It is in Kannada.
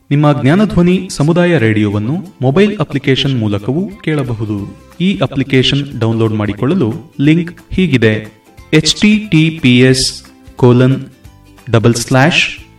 ನಿಮ್ಮ ಜ್ಞಾನಧ್ವನಿ ಸಮುದಾಯ ರೇಡಿಯೋವನ್ನು ಮೊಬೈಲ್ ಅಪ್ಲಿಕೇಶನ್ ಮೂಲಕವೂ ಕೇಳಬಹುದು. ಈ ಅಪ್ಲಿಕೇಶನ್ ಡೌನ್ಲೋಡ್ ಮಾಡಿಕೊಳ್ಳಲು ಲಿಂಕ್ ಹೀಗಿದೆ: https://